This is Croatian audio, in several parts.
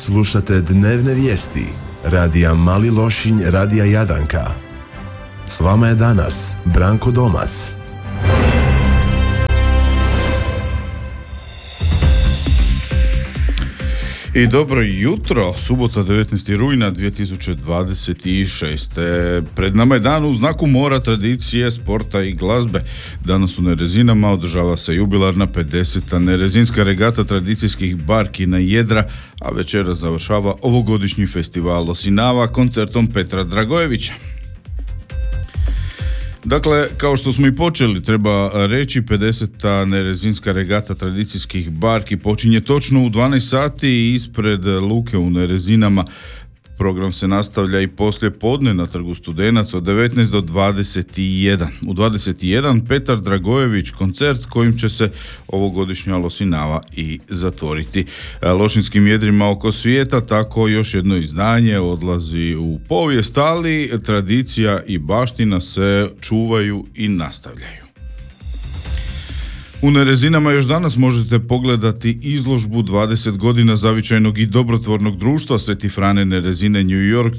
Slušate dnevne vijesti radija Mali Lošinj, radija Jadranka. S vama je danas Branko Domac. I dobro jutro, subota 19. rujna 2026. Pred nama je dan u znaku mora, tradicije, sporta i glazbe. Danas u Nerezinama održava se jubilarna 50. Nerezinska regata tradicijskih barki na jedra, a večera završava ovogodišnji festival Osinava koncertom Petra Dragojevića. Dakle, kao što smo i počeli, treba reći, 50. Nerezinska regata tradicijskih barki počinje točno u 12 sati ispred luke u Nerezinama. Program se nastavlja i poslije podne na Trgu Studenaca od 19 do 21. U 21 Petar Dragojević koncert kojim će se ovogodišnja Losinava i zatvoriti. Lošinskim jedrima oko svijeta tako još jedno izdanje odlazi u povijest, ali tradicija i baština se čuvaju i nastavljaju. U Nerezinama još danas možete pogledati izložbu 20 godina zavičajnog i dobrotvornog društva Sveti Frane Nerezine New York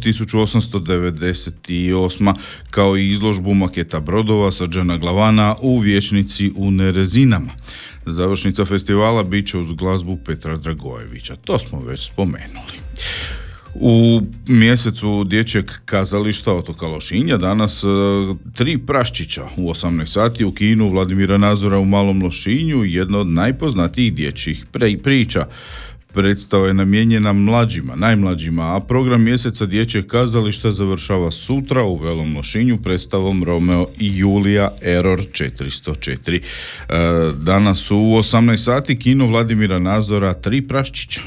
1898, kao i izložbu maketa brodova Srđana Glavana u vijećnici u Nerezinama. Završnica festivala bit će uz glazbu Petra Dragojevića, to smo već spomenuli. U mjesecu dječjeg kazališta otoka Lošinja danas 3 praščića u 18 sati u kinu Vladimira Nazora u Malom Lošinju, jedna od najpoznatijih dječjih priča. Predstava je namijenjena mlađima, najmlađima, a program mjeseca dječjeg kazališta završava sutra u Velom Lošinju predstavom Romeo i Julija Error 404. Danas u 18 sati kino Vladimira Nazora 3 praščića.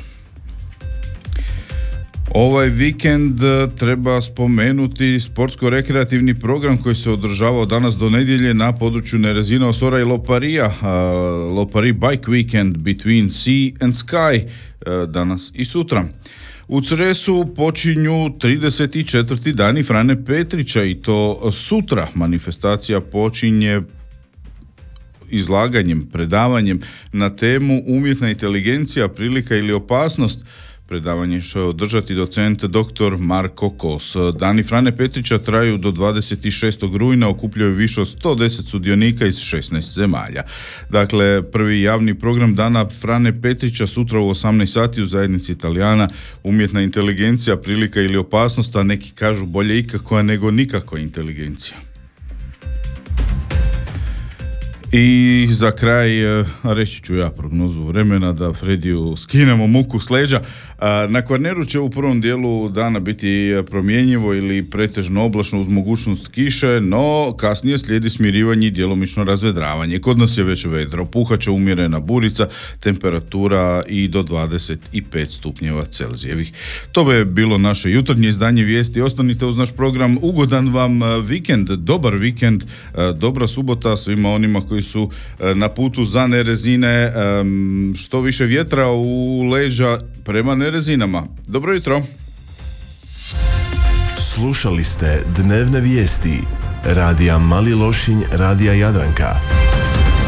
Ovaj vikend treba spomenuti sportsko-rekreativni program koji se održavao danas do nedjelje na području Nerezina, Osora i Loparija. Lopari Bike Weekend Between Sea and Sky danas i sutra. U Cresu počinju 34. dani Frane Petrića i to sutra. Manifestacija počinje izlaganjem, predavanjem na temu umjetna inteligencija, prilika ili opasnost. Predavanje će održati docent dr. Marko Kos. Dani Frane Petrića traju do 26. rujna, okupljaju više od 110 sudionika iz 16 zemalja. Dakle, prvi javni program dana Frane Petrića sutra u 18 sati u zajednici Italijana, umjetna inteligencija, prilika ili opasnost, a neki kažu bolje ikakva nego nikakva inteligencija. I za kraj reći ću ja prognozu vremena da Frediju skinemo muku s leđa. Na Kvarneru će u prvom dijelu dana biti promjenjivo ili pretežno oblačno uz mogućnost kiše, no kasnije slijedi smirivanje i djelomično razvedravanje. Kod nas je već vedro, puhaće umjerena burica, temperatura i do 25 stupnjeva Celzijevih. To je bilo naše jutarnje izdanje vijesti. Ostanite uz naš program. Ugodan vam vikend, dobar vikend, dobra subota svima onima koji su na putu za Nerezine, što više vjetra u leđa prema Nerezinama. Dobro jutro. Slušali ste dnevne vijesti radija Mali Lošinj, radija Jadranka.